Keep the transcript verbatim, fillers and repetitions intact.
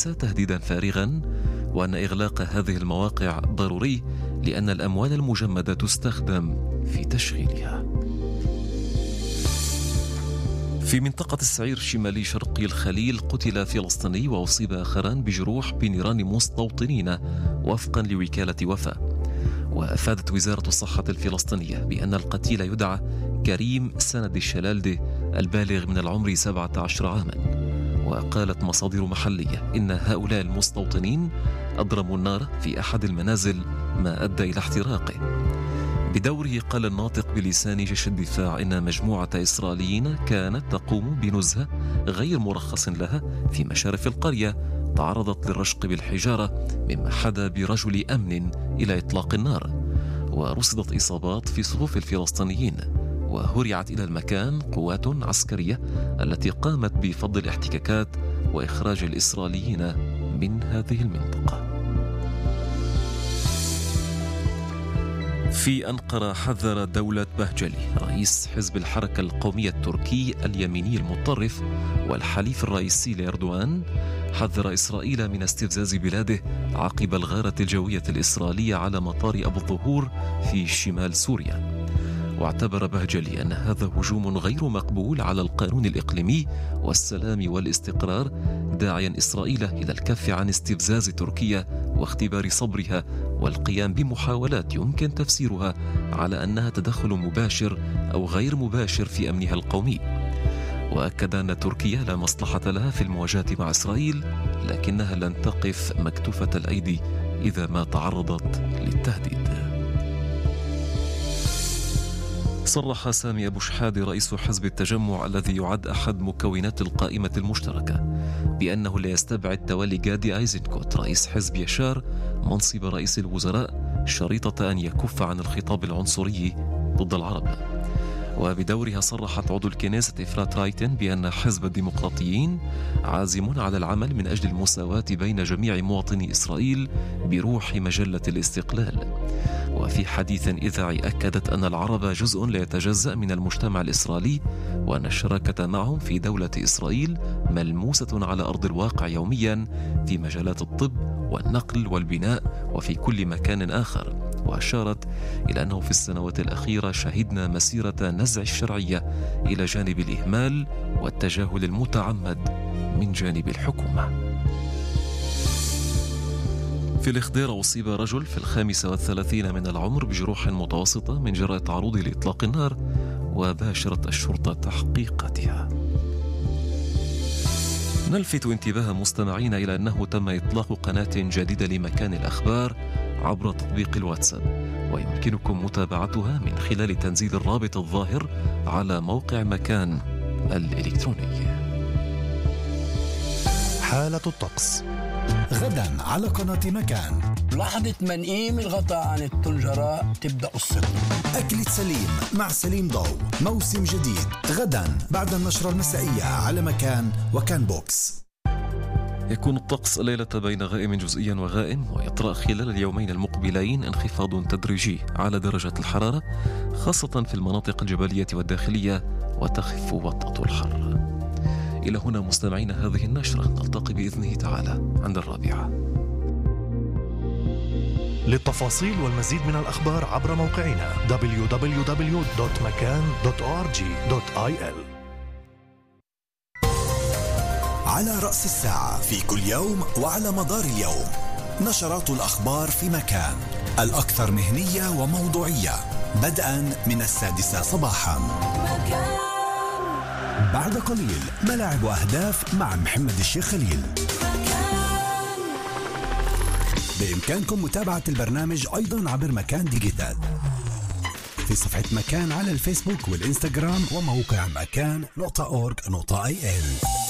ليس تهديدا فارغا، وأن إغلاق هذه المواقع ضروري لأن الأموال المجمدة تستخدم في تشغيلها. في منطقة السعير شمالي شرقي الخليل قتل فلسطيني وأصيب آخران بجروح بنيران مستوطنين وفقا لوكالة وفاء. وأفادت وزارة الصحة الفلسطينية بأن القتيل يدعى كريم سند الشلالدي البالغ من العمر سبعة عشر عاما. وقالت مصادر محلية إن هؤلاء المستوطنين أضرموا النار في أحد المنازل ما أدى إلى احتراقه. بدوره قال الناطق بلسان جيش الدفاع إن مجموعة إسرائيليين كانت تقوم بنزهة غير مرخص لها في مشارف القرية تعرضت للرشق بالحجارة، مما حدا برجل أمن إلى إطلاق النار. ورصدت إصابات في صفوف الفلسطينيين، وهرعت إلى المكان قوات عسكرية التي قامت بفض الاحتكاكات وإخراج الإسرائيليين من هذه المنطقة. في أنقرة حذر دولة بهجلي رئيس حزب الحركة القومية التركي اليميني المتطرف والحليف الرئيسي لأردوغان، حذر إسرائيل من استفزاز بلاده عقب الغارة الجوية الإسرائيلية على مطار أبو الظهور في شمال سوريا. واعتبر بهجلي أن هذا هجوم غير مقبول على القانون الإقليمي والسلام والاستقرار، داعيا إسرائيل إلى الكف عن استفزاز تركيا واختبار صبرها والقيام بمحاولات يمكن تفسيرها على أنها تدخل مباشر أو غير مباشر في أمنها القومي. وأكد أن تركيا لا مصلحة لها في المواجهة مع إسرائيل، لكنها لن تقف مكتوفة الأيدي إذا ما تعرضت للتهديد. صرح سامي أبو شحادة رئيس حزب التجمع الذي يعد أحد مكونات القائمة المشتركة بأنه لا يستبعد تولي جادي أيزنكوت رئيس حزب يشار منصب رئيس الوزراء شريطة أن يكف عن الخطاب العنصري ضد العرب. وبدورها صرحت عضو الكنيسة إفرات رايتن بأن حزب الديمقراطيين عازم على العمل من أجل المساواة بين جميع مواطني إسرائيل بروح مجلة الاستقلال. وفي حديث إذاعي أكدت أن العرب جزء لا يتجزأ من المجتمع الإسرائيلي، وأن الشراكة معهم في دولة إسرائيل ملموسة على أرض الواقع يوميا في مجالات الطب والنقل والبناء وفي كل مكان آخر. وأشارت إلى أنه في السنوات الأخيرة شهدنا مسيرة نزع الشرعية إلى جانب الإهمال والتجاهل المتعمد من جانب الحكومة. في الإخدير أصيب رجل في الخامسة والثلاثين من العمر بجروح متوسطة من جراء تعرضه لإطلاق النار، وباشرت الشرطة تحقيقاتها. نلفت انتباه مستمعين إلى أنه تم إطلاق قناة جديدة لمكان الأخبار عبر تطبيق الواتساب، ويمكنكم متابعتها من خلال تنزيل الرابط الظاهر على موقع مكان الإلكتروني. حالة الطقس غدا على قناة مكان. لحظة منقيم الغطاء عن الطنجرة تبدأ الصدمة. أكلة سليم مع سليم ضو، موسم جديد غدا بعد النشرة المسائية على مكان وكان بوكس. يكون الطقس الليلة بين غائم جزئيا وغائم، ويطرأ خلال اليومين المقبلين انخفاض تدريجي على درجة الحرارة خاصة في المناطق الجبلية والداخلية، وتخف وطأة الحر. إلى هنا مستمعين هذه النشرة، نلتقي بإذنه تعالى عند الرابعة. للتفاصيل والمزيد من الأخبار عبر موقعنا دبليو دبليو دبليو دوت مكان دوت أو آر جي دوت آي إل. على رأس الساعة في كل يوم وعلى مدار اليوم نشرات الأخبار في مكان، الأكثر مهنية وموضوعية، بدءا من السادسة صباحا. مكان. بعد قليل ملاعب وأهداف مع محمد الشيخ خليل. مكان. بإمكانكم متابعة البرنامج أيضا عبر مكان ديجيتال في صفحة مكان على الفيسبوك والإنستغرام وموقع مكان نقطة أورج نقطة آي إل.